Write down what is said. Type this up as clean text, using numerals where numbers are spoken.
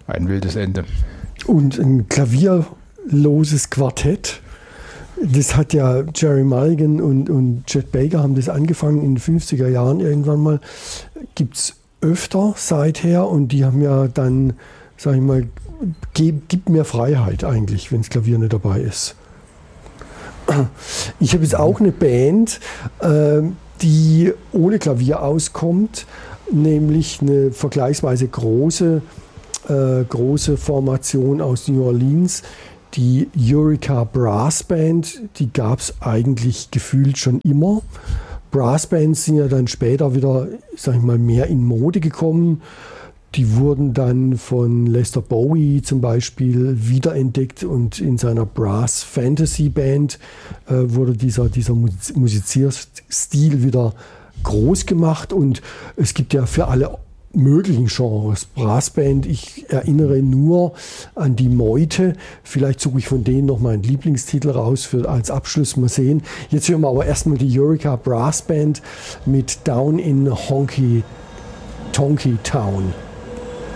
Ein wildes Ende. Und ein klavierloses Quartett. Das hat ja Jerry Mulligan und Chet Baker haben das angefangen in den 50er Jahren irgendwann mal. Gibt es öfter seither und die haben ja dann, sag ich mal, gibt mehr Freiheit eigentlich, wenn das Klavier nicht dabei ist. Ich habe jetzt auch eine Band, die ohne Klavier auskommt, nämlich eine vergleichsweise große Formation aus New Orleans, die Eureka Brass Band. Die gab es eigentlich gefühlt schon immer. Brassbands sind ja dann später wieder, sag ich mal, mehr in Mode gekommen. Die wurden dann von Lester Bowie zum Beispiel wiederentdeckt und in seiner Brass Fantasy Band wurde dieser Musizierstil wieder groß gemacht. Und es gibt ja für alle möglichen Genres Brassband. Ich erinnere nur an die Meute. Vielleicht suche ich von denen noch meinen Lieblingstitel raus als Abschluss. Mal sehen. Jetzt hören wir aber erstmal die Eureka Brass Band mit Down in Honky Tonky Town.